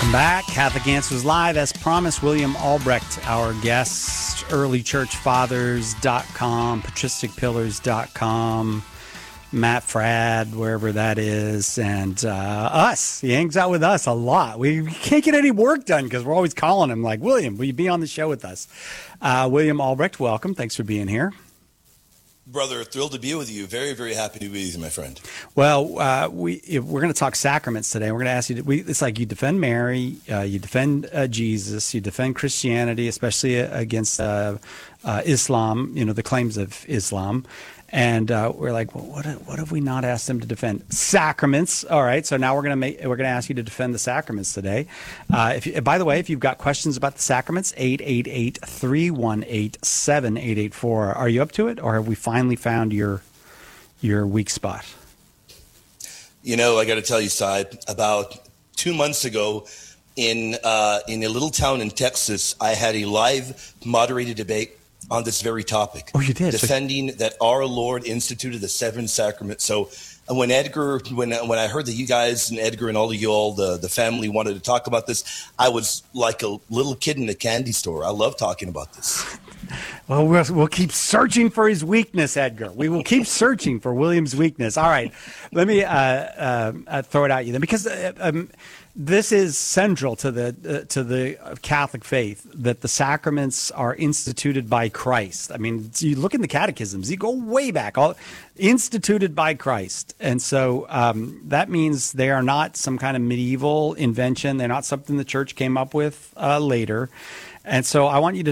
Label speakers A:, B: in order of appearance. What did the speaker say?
A: Back, Catholic Answers Live. As promised, William Albrecht, our guest, earlychurchfathers.com, patristicpillars.com, Matt Fradd, wherever that is, and us. He hangs out with us a lot. We can't get any work done because we're always calling him like, William, will you be on the show with us? William Albrecht, welcome. Thanks for being here.
B: Brother, thrilled to be with you. Very, very happy to be with you, my friend.
A: Well, we're going to talk sacraments today. We're going to ask you. It's like you defend Mary, you defend Jesus, you defend Christianity, especially against Islam. You know, the claims of Islam, and we're like, well, what have we not asked them to defend? Sacraments. All right, so now we're going to ask you to defend the sacraments today. By the way, if you've got questions about the sacraments, 888-318-7884. Are you up to it, or have we finally found your weak spot?
B: You know, I got to tell you, Cy, about 2 months ago in a little town in Texas, I had a live moderated debate on this very topic.
A: Oh, you did?
B: Defending that our Lord instituted the seven sacraments. So when I heard that you guys and Edgar and all of you all, the family wanted to talk about this, I was like a little kid in a candy store. I love talking about this.
A: Well, we'll keep searching for his weakness, Edgar. We will keep searching for William's weakness. All right, let me throw it at you then, because this is central to the Catholic faith, that the sacraments are instituted by Christ. I mean, you look in the catechisms, you go way back, all instituted by Christ. And so that means they are not some kind of medieval invention. They're not something the church came up with later. And so I want you to